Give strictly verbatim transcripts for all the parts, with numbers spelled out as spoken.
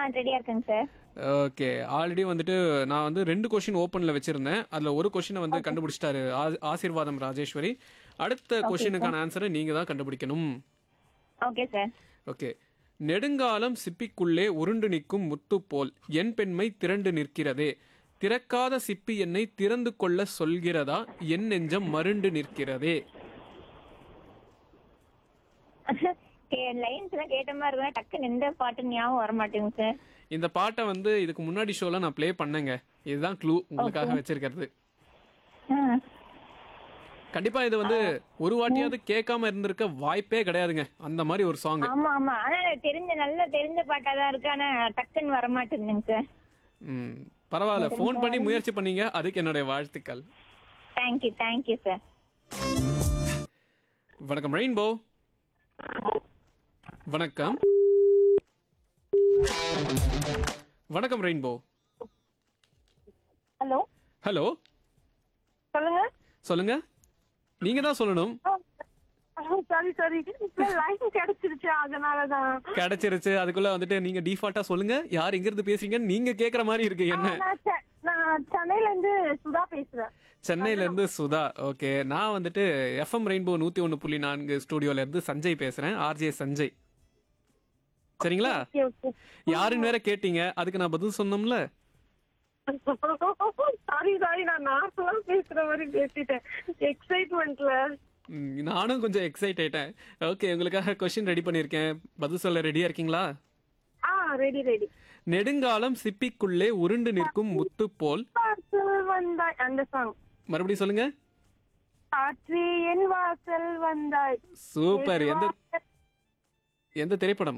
ரெடியா இருக்கேங்க sir. Okay. Already வந்துட்டு நான் வந்து ரெண்டு கொஸ்டின் ஓப்பன்ல வச்சிருந்தேன். அதுல ஒரு கொஸ்டினை வந்து கண்டுபிடிச்சிட்டாரு ஆ- ஆசீர்வாதம் ராஜேஸ்வரி. அடுத்த கொஸ்டினுக்கான ஆன்சரை நீங்க தான் கண்டுபிடிக்கணும். Okay sir. ஓகே. நெடுங்காலம் சிப்பிக்குள்ளே உருண்டு நிற்கும் முத்து போல் என் பெண்மை திரண்டு நிற்கிறதே, திறக்காத சிப்பி என்னை திறந்து கொள்ள சொல்கிறதா, என் நெஞ்சம் மருண்டு நிற்கிறதே. லைன்ஸ் எல்லாம் கேட்ட மாதிரி இருக்கா, டக்குன்னு எந்த பாட்டு ஞாபகம் வர மாட்டேங்குது சார். இந்த பாட்டை வந்து இதுக்கு முன்னாடி ஷோல நான் ப்ளே பண்ணேங்க. இதுதான் க்ளூ உங்களுக்காக வச்சிருக்கிறது. ஆ. கண்டிப்பா இது வந்து ஒரு வாட்டியாவது கேட்காம இருந்திருக்க வாய்ப்பே கிடையாதுங்க. அந்த மாதிரி ஒரு சாங். ஆமா ஆமா, ஆனா தெரிஞ்ச நல்ல தெரிஞ்ச பாட்டா தான் இருக்கு, ஆனா டக்குன்னு வர மாட்டேங்குதுங்க சார். ம், பரவாயில்ல. ஃபோன் பண்ணி முயற்சி பண்ணீங்க, அதுக்கு என்னுடைய வாழ்த்துக்கள். Thank you thank you sir. வணக்கம் ரெயின்போ. வணக்கம் வணக்கம் ரெயின்போ. ஹலோ ஹலோ, சொல்லுங்க. சொல்லுங்க. நீங்க தான் சொல்லணும். சாரி சாரி, லைன் கிடைச்சிருச்சு அதனாலதான். கிடைச்சிருச்சு. அதுக்குள்ள வந்துட்டு நீங்க டிஃபால்ட்டா சொல்லுங்க யார் எங்க இருந்து பேசுறீங்க. நீங்க கேக்குற மாதிரி இருக்கு என்ன. நான் சென்னையில இருந்து சுதா பேசுறேன். சென்னையில இருந்து சுதா. ஓகே. நான் வந்துட்டு எஃப்எம் ரெயின்போ நூத்தி ஒன்னு புள்ளி நான்கு ஸ்டுடியோல இருந்து சஞ்சய் பேசுறேன். ஆர்ஜே சஞ்சய். சரிங்களா? யாருன்னு வேற கேட்டீங்க, அதுக்கு நான் பதில் சொன்னோம்ல. சாரி சாரி, நான் நார்மலா பேசுற மாதிரி பேசிட்டேன் எக்ஸைட்மெண்ட்ல. ம், நானும் கொஞ்சம் எக்ஸைட் ஆயிட்டேன். ஓகே, உங்களுக்காக கொஸ்டின் ரெடி பண்ணியிருக்கேன். பதில் சொல்ல ரெடியா இருக்கீங்களா? ஆ ரெடி ரெடி. நெடுங்காலம் சிப்பிக்குள்ளே உருண்டு நிற்கும் முத்து போல். வாசல் வந்தாய், அந்த சாங். மறுபடியும் சொல்லுங்க. காற்று என் வாசல் வந்தாய். சூப்பர். எந்த எந்த திரைப்படம்?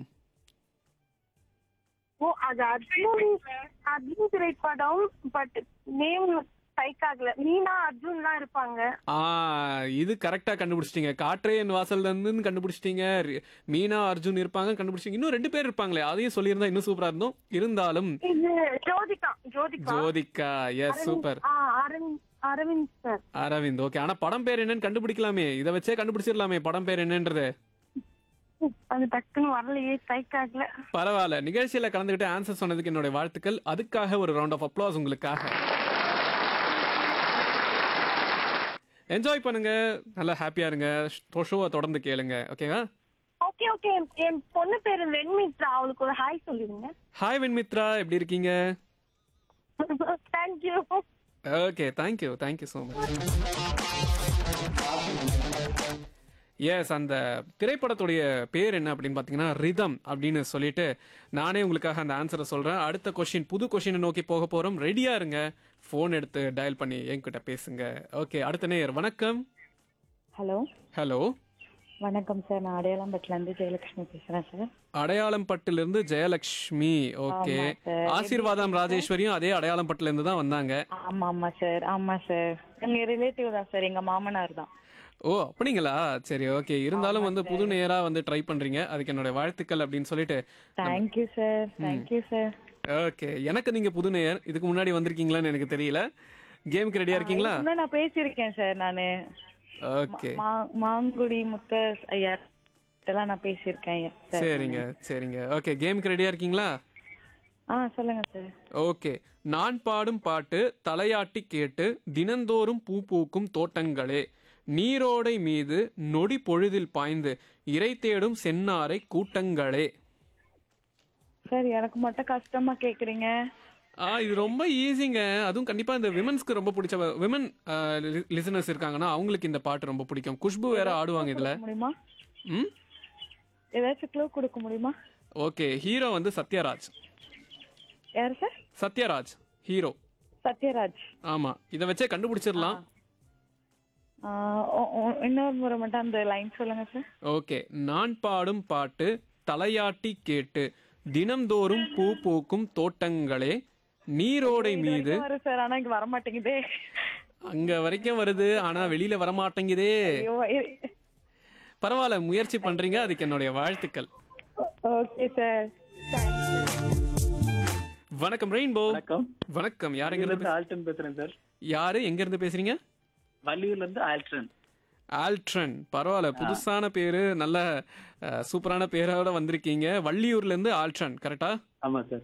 ஓ, அது அர்ஜுன் அர்ஜுன் திரைப்படம். பட் நேம் ஸ்ட்ரைக் ஆகல. மீனா அர்ஜுன் தான் இருப்பாங்க. ஆ, இது கரெக்டா கண்டுபிடிச்சிட்டீங்க. காற்றே என் வாசல்ல இருந்து கண்டுபிடிச்சிட்டீங்க. ரி- மீனா அர்ஜுன் இருப்பாங்க கண்டுபிடிச்சிட்டீங்க. இன்னும் ரெண்டு பேர் இருப்பாங்களே, அதையும் சொல்லியிருந்தா இன்னும் சூப்பரா இருந்தோம். இருந்தாலும் இது ஜோதிகா. ஜோதிகா ஜோதிகா. S, super. ஆ, அரவிந்த் அரவிந்த் சார். அரவிந்த். ஓகே. ஆனா படம் பேர் என்னன்னு கண்டுபிடிக்கலாமே, இதை வச்சே கண்டுபிடிச்சிடலாமே படம் பேர் என்னன்றது. அது டக்குன்னு வரலையே, ஸ்ட்ரைக் ஆகல. பரவாயில்ல. நிகழ்ச்சியில கலந்துகிட்டு ஆன்சர் சொன்னதுக்கு என்னோட வாழ்த்துக்கள். அதுக்காக ஒரு ரவுண்ட் ஆஃப் அப்ளாஸ் உங்களுக்காக. என்ஜாய் பண்ணுங்க, நல்லா ஹாப்பியா இருங்க. ஷோவை தொடர்ந்து கேளுங்க. ஓகேவா? Okay okay. என் பொண்ணு பேரு வெண்மித்ரா, அவளுக்கு ஒரு ஹாய் சொல்லிடுங்க. ஹாய் வெண்மித்ரா, எப்படி இருக்கீங்க? Thank you. Okay, thank you thank you so much. S, அந்த திரைப்படத்துடைய பேர் என்ன அப்படின்னு பார்த்தீங்கன்னா ரிதம் அப்படின்னு சொல்லிட்டு நானே உங்களுக்காக அந்த ஆன்சரை சொல்கிறேன். அடுத்த கொஷின், புது கொஷினை நோக்கி போக போகிறோம். ரெடியாக இருங்க. ஃபோன் எடுத்து டயல் பண்ணி என்கிட்ட பேசுங்க. ஓகே, அடுத்த நேயர். வணக்கம். ஹலோ ஹலோ, வணக்கம் சார். நான் அடையாளம்பட்டில இருந்து ஜெயலட்சுமி பேசுறேன் சார். அடையாளம் பட்டிலிருந்து ஜெயலக்ஷ்மி. ஓகே. ஆமா சார். ஆசீர்வாதம் ராஜேஸ்வரியும் அதே அடையாளம் பட்டிலிருந்து தான் வந்தாங்க. ஆமா ஆமா சார். ஆமா சார், எங்க ரிலேட்டிவ் தான் சார், எங்க மாமனார் தான். ஓ, அப்படிங்களா? சரி, ஓகே. இருந்தாலும் வந்து புது நேரா வந்து ட்ரை பண்றீங்க, அதுக்கு என்னோட வாழ்த்துக்கள் அப்படின்னு சொல்லிட்டு. Thank you sir. Thank you sir. Okay, எனக்கு நீங்க புது நேயர். இதுக்கு முன்னாடி வந்திருக்கீங்களான்னு எனக்கு தெரியல. கேமுக்கு ரெடியா இருக்கீங்களா? இன்னும் நான் பேசியிருக்கேன் சார். நானு ஓகே, மா- மாங்குடி முத்தர் ஐயா இதெல்லாம் நான் பேசியிருக்கேன் சார். சரிங்க சரிங்க. ஓகே, கேமுக்கு ரெடியா இருக்கீங்களா? ஆ சொல்லுங்க சார். ஓகே. நான் பாடும் பாட்டு தலையாட்டி கேட்டு தினந்தோறும் பூ பூக்கும் தோட்டங்களே, நீரோடை மீது நொடி பொழுதில் பாய்ந்து இறை தேடும் சென்னாரை கூட்டங்களே. சார் எனக்கு மட்டும் கஷ்டமா கேக்குறீங்க. ஆ, இது ரொம்ப ஈஸிங்க. அதுவும் கண்டிப்பா இந்த விமன்ஸ்க்கு ரொம்ப பிடிச்ச விமன் லிசனர்ஸ் இருக்காங்கன்னா அவங்களுக்கு இந்த பாட்டு ரொம்ப பிடிக்கும். குஷ்பு வேற ஆடுவாங்க இதுல. முடியுமா? ம், ஏதாச்சும் க்ளூ கொடுக்க முடியுமா? ஓகே. ஹீரோ வந்து சத்யராஜ். யார் சார்? சத்யராஜ் ஹீரோ. சத்யராஜ். ஆமா, இதை வச்சே கண்டுபிடிச்சிடலாம். ஆ, ஒ- ஒ- இன்னொரு முறை மட்டும் அந்த லைன் சொல்லுங்க சார். ஓகே. நான் பாடும் பாட்டு தலையாட்டி கேட்டு தினம்தோறும் பூ பூக்கும் தோட்டங்களே, நீரோடை மீது. வரும் சார், ஆனா இங்க வர மாட்டேங்குதே. அங்க வரைக்கும் வருது, ஆனா வெளியில வர மாட்டேங்குதே. ஐயோ, இ- பரவாயில்ல, முயற்சி பண்றீங்க, அதுக்கு என்னுடைய வாழ்த்துக்கள். Okay sir. வணக்கம் ரெயின்போ. வணக்கம். வணக்கம். யார் எங்க இருந்து? ஆல்டன் பேசுறேன் சார். யாரு எங்க இருந்து பேசுறீங்க? வள்ளியூர்ல இருந்து ஆல்டன். ஆல்ட்ரன். பரவாயில்ல, புதுசான பேரு, நல்ல அஹ், சூப்பரான பேரோட வந்திருக்கீங்க. வள்ளியூர்ல இருந்து ஆல்ட்ரன், கரெக்டா? ஆமா சார்.